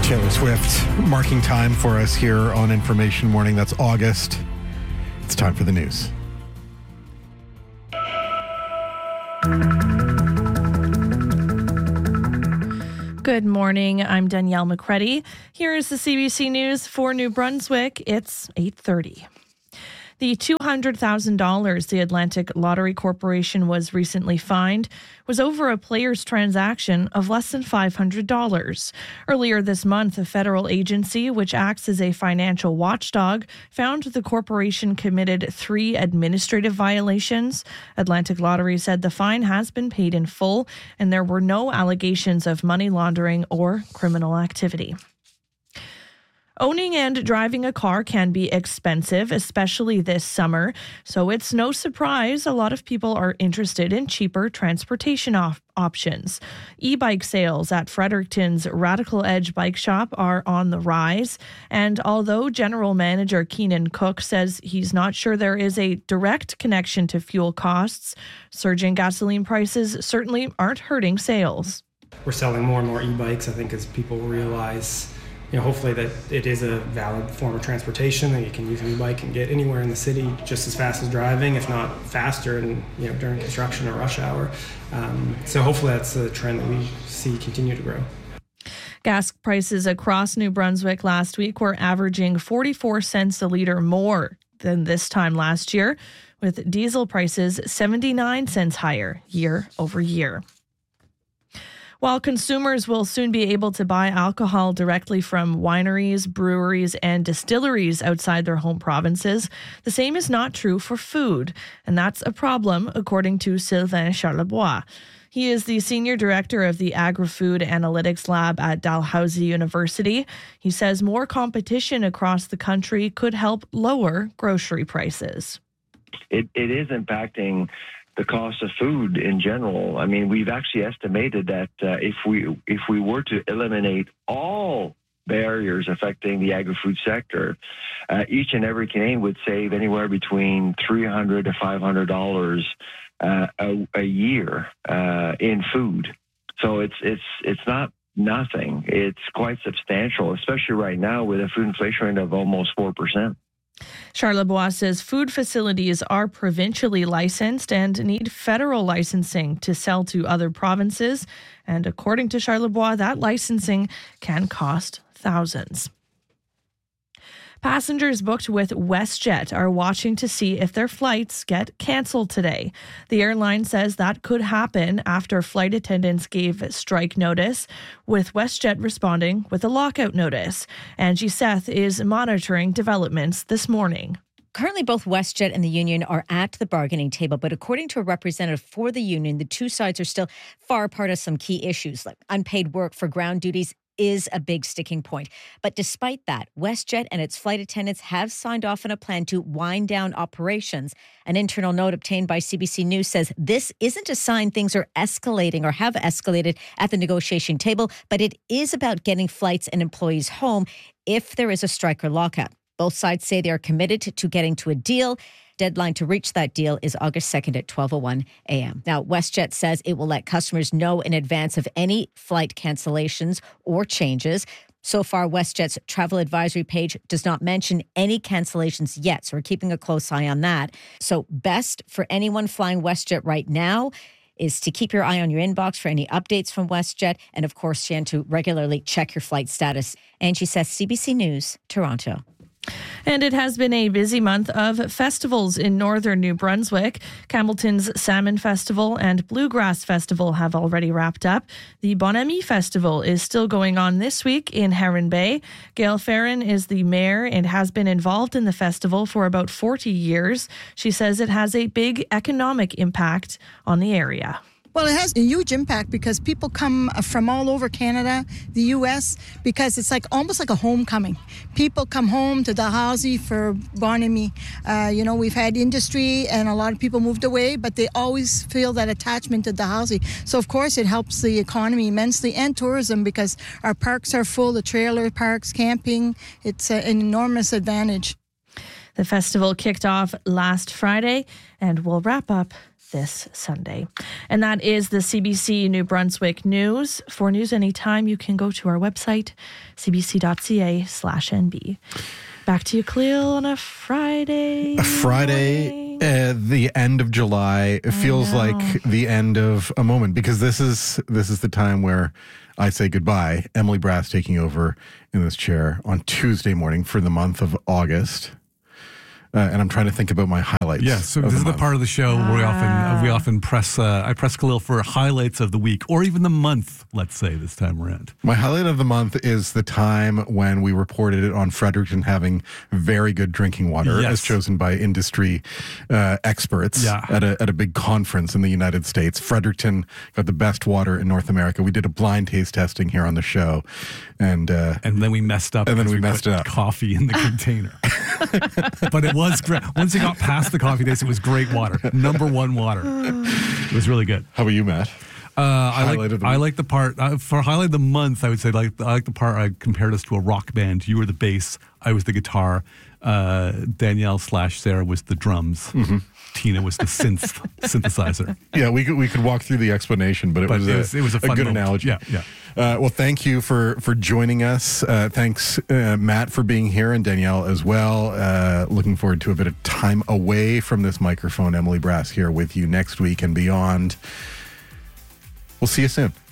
Taylor Swift marking time for us here on Information Morning. That's August. It's time for the news. Good morning. I'm Danielle McCready. Here is the CBC News for New Brunswick. It's 8:30. The $200,000 the Atlantic Lottery Corporation was recently fined was over a player's transaction of less than $500. Earlier this month, a federal agency, which acts as a financial watchdog, found the corporation committed 3 administrative violations. Atlantic Lottery said the fine has been paid in full and there were no allegations of money laundering or criminal activity. Owning and driving a car can be expensive, especially this summer. So it's no surprise a lot of people are interested in cheaper transportation options. E-bike sales at Fredericton's Radical Edge Bike Shop are on the rise. And although General Manager Keenan Cook says he's not sure there is a direct connection to fuel costs, surging gasoline prices certainly aren't hurting sales. We're selling more and more e-bikes, I think, as people realize, hopefully that it is a valid form of transportation, that you can use an e-bike and get anywhere in the city just as fast as driving, if not faster, and during construction or rush hour. So hopefully that's a trend that we see continue to grow. Gas prices across New Brunswick last week were averaging 44 cents a litre more than this time last year, with diesel prices 79 cents higher year over year. While consumers will soon be able to buy alcohol directly from wineries, breweries, and distilleries outside their home provinces, the same is not true for food. And that's a problem, according to Sylvain Charlebois. He is the Senior Director of the Agri-Food Analytics Lab at Dalhousie University. He says more competition across the country could help lower grocery prices. It is impacting the cost of food in general. I mean, we've actually estimated that if we were to eliminate all barriers affecting the agri-food sector, each and every Canadian would save anywhere between $300 to $500 a year in food. So it's not nothing. It's quite substantial, especially right now with a food inflation rate of almost 4%. Charlebois says food facilities are provincially licensed and need federal licensing to sell to other provinces. And according to Charlebois, that licensing can cost thousands. Passengers booked with WestJet are watching to see if their flights get canceled today. The airline says that could happen after flight attendants gave strike notice, with WestJet responding with a lockout notice. Angie Seth is monitoring developments this morning. Currently, both WestJet and the union are at the bargaining table, but according to a representative for the union, the two sides are still far apart on some key issues, like unpaid work for ground duties is a big sticking point. But despite that, WestJet and its flight attendants have signed off on a plan to wind down operations. An internal note obtained by CBC News says this isn't a sign things are escalating or have escalated at the negotiation table, but it is about getting flights and employees home if there is a strike or lockout. Both sides say they are committed to getting to a deal. Deadline to reach that deal is August 2nd at 12:01 a.m. Now, WestJet says it will let customers know in advance of any flight cancellations or changes. So far, WestJet's travel advisory page does not mention any cancellations yet, so we're keeping a close eye on that. So best for anyone flying WestJet right now is to keep your eye on your inbox for any updates from WestJet, and of course, Jan, to regularly check your flight status. Angie Seth, CBC News, Toronto. And it has been a busy month of festivals in northern New Brunswick. Campbellton's Salmon Festival and Bluegrass Festival have already wrapped up. The Bon Ami Festival is still going on this week in Heron Bay. Gail Farron is the mayor and has been involved in the festival for about 40 years. She says it has a big economic impact on the area. Well, it has a huge impact because people come from all over Canada, the U.S., because it's almost like a homecoming. People come home to Dalhousie for Bon Ami. We've had industry and a lot of people moved away, but they always feel that attachment to Dalhousie. So, of course, it helps the economy immensely and tourism because our parks are full, the trailer parks, camping. It's an enormous advantage. The festival kicked off last Friday and will wrap up this Sunday. And that is the CBC New Brunswick News. For news anytime, you can go to our website, cbc.ca/NB. Back to you, Khalil, on a Friday. The end of July. It feels like the end of a moment, because this is the time where I say goodbye. Emily Brass taking over in this chair on Tuesday morning for the month of August. And I'm trying to think about my highlights. Yeah, so this is the part of the show where we often press. I press Khalil for highlights of the week or even the month. Let's say this time around. My highlight of the month is the time when we reported it on Fredericton having very good drinking water, as chosen by industry experts at a big conference in the United States. Fredericton got the best water in North America. We did a blind taste testing here on the show, and then we messed up. And then we messed it up. Coffee in the container. But it was great. Once you got past the coffee days, it was great water. Number one water. It was really good. How about you, Matt? I like the part for highlight of the month. I would say I like the part I compared us to a rock band. You were the bass, I was the guitar. Danielle / Sarah was the drums. Mm-hmm. Tina was the synthesizer. Yeah, we could walk through the explanation, but it was a fun good moment. Analogy. Yeah. Well, thank you for joining us. Thanks, Matt, for being here, and Danielle as well. Looking forward to a bit of time away from this microphone. Emily Brass here with you next week and beyond. We'll see you soon.